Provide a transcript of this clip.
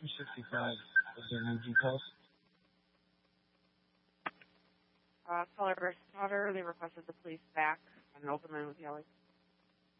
265. Is there new details? Caller versus Potter, they requested the police back and an open line with Yelly.